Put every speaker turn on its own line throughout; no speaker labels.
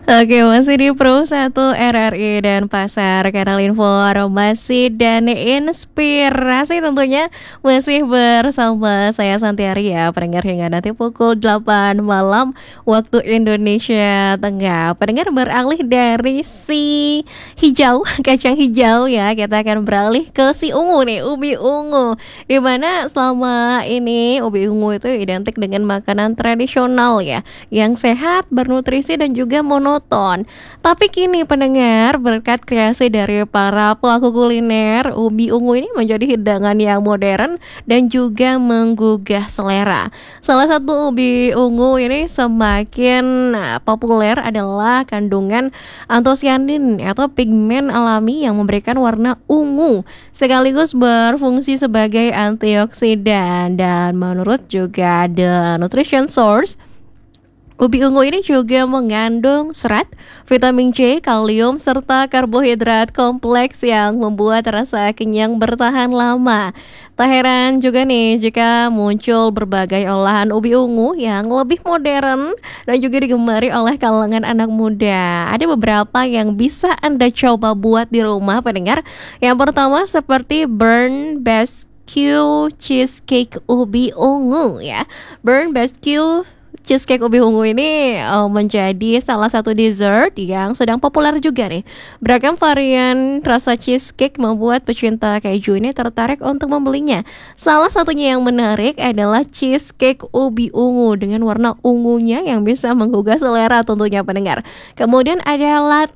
Oke, masih di Pro 1 RRI dan Pasar Kanal Informasi dan Inspirasi tentunya masih bersama saya Santiari ya, pendengar hingga nanti pukul 8 malam waktu Indonesia Tengah. Pendengar beralih dari si hijau, kacang hijau ya, kita akan beralih ke si ungu nih, ubi ungu. Dimana selama ini ubi ungu itu identik dengan makanan tradisional ya, yang sehat, bernutrisi dan juga monoton. Tapi kini pendengar, berkat kreasi dari para pelaku kuliner, ubi ungu ini menjadi hidangan yang modern dan juga menggugah selera. Salah satu ubi ungu ini semakin populer adalah kandungan antosianin atau pigmen alami yang memberikan warna ungu sekaligus berfungsi sebagai antioksidan. Dan menurut juga The Nutrition Source, ubi ungu ini juga mengandung serat, vitamin C, kalium, serta karbohidrat kompleks yang membuat rasa kenyang bertahan lama. Tak heran juga nih jika muncul berbagai olahan ubi ungu yang lebih modern dan juga digemari oleh kalangan anak muda. Ada beberapa yang bisa Anda coba buat di rumah pendengar. Yang pertama seperti burn basque cheesecake ubi ungu ya. Burn basque cheesecake ubi ungu ini menjadi salah satu dessert yang sedang populer juga nih. Beragam varian rasa cheesecake membuat pecinta keju ini tertarik untuk membelinya. Salah satunya yang menarik adalah cheesecake ubi ungu dengan warna ungunya yang bisa menggugah selera tentunya pendengar. Kemudian ada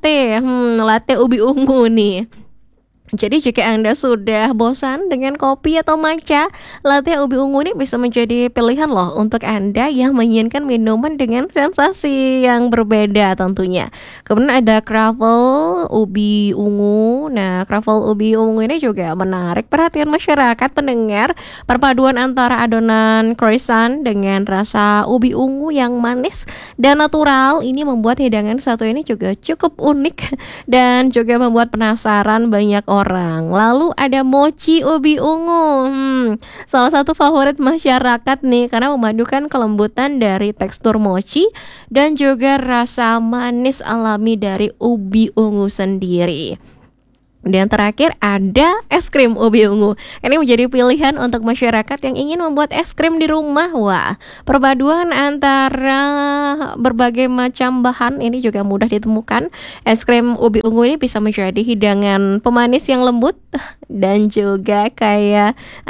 latte ubi ungu nih. Jadi jika Anda sudah bosan dengan kopi atau matcha, latte ubi ungu ini bisa menjadi pilihan loh untuk Anda yang menginginkan minuman dengan sensasi yang berbeda tentunya. Kemudian ada croffle ubi ungu. Nah, croffle ubi ungu ini juga menarik perhatian masyarakat pendengar. Perpaduan antara adonan croissant dengan rasa ubi ungu yang manis dan natural ini membuat hidangan satu ini juga cukup unik dan juga membuat penasaran banyak orang. Lalu ada mochi ubi ungu. Salah satu favorit masyarakat nih karena memadukan kelembutan dari tekstur mochi dan juga rasa manis alami dari ubi ungu sendiri. Dan terakhir ada es krim ubi ungu. Ini menjadi pilihan untuk masyarakat yang ingin membuat es krim di rumah. Wah, perpaduan antara berbagai macam bahan ini juga mudah ditemukan. Es krim ubi ungu ini bisa menjadi hidangan pemanis yang lembut dan juga kaya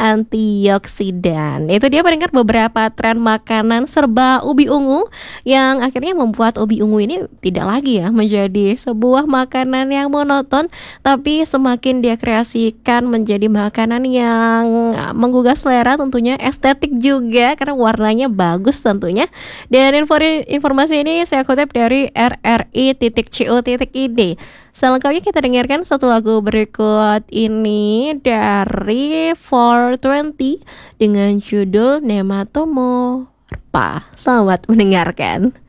antioksidan. Itu dia pendengar beberapa tren makanan serba ubi ungu yang akhirnya membuat ubi ungu ini tidak lagi ya menjadi sebuah makanan yang monoton, tapi semakin dia kreasikan menjadi makanan yang menggugah selera, tentunya estetik juga karena warnanya bagus tentunya. Dan informasi ini saya kutip dari rri.co.id. Selengkapnya kita dengarkan satu lagu berikut ini dari 420 dengan judul Nematomo. Selamat mendengarkan.